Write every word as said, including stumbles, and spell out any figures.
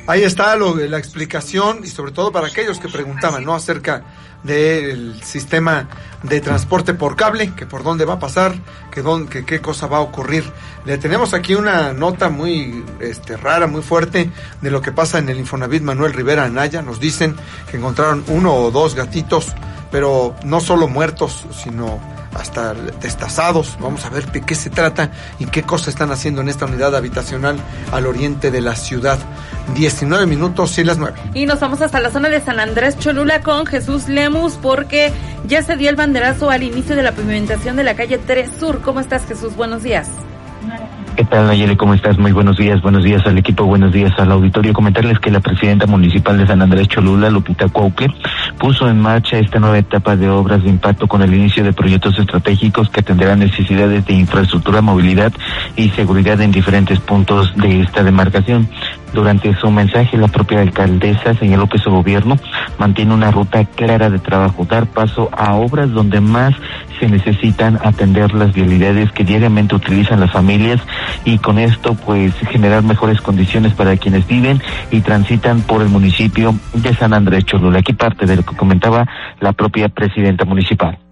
Ahí está lo, la explicación y sobre todo para aquellos que preguntaban, ¿no? Acerca del sistema de transporte por cable, que por dónde va a pasar, que, dónde, que qué cosa va a ocurrir. Le tenemos aquí una nota muy este, rara, muy fuerte de lo que pasa en el Infonavit Manuel Rivera Anaya. Nos dicen que encontraron uno o dos gatitos, pero no solo muertos, sino hasta destazados. Vamos a ver de qué se trata y qué cosas están haciendo en esta unidad habitacional al oriente de la ciudad. diecinueve minutos y las nueve. Y nos vamos hasta la zona de San Andrés Cholula con Jesús Lemus, porque ya se dio el banderazo al inicio de la pavimentación de la calle tres Sur. ¿Cómo estás, Jesús? Buenos días. ¿Qué tal, Nayeli? ¿Cómo estás? Muy buenos días, buenos días al equipo, buenos días al auditorio. Comentarles que la presidenta municipal de San Andrés Cholula, Lupita Cuaucle, puso en marcha esta nueva etapa de obras de impacto con el inicio de proyectos estratégicos que atenderán necesidades de infraestructura, movilidad y seguridad en diferentes puntos de esta demarcación. Durante su mensaje, la propia alcaldesa señaló que su gobierno mantiene una ruta clara de trabajo, dar paso a obras donde más se necesitan atender las vialidades que diariamente utilizan las familias y con esto pues generar mejores condiciones para quienes viven y transitan por el municipio de San Andrés Cholula. Aquí parte de lo que comentaba la propia presidenta municipal.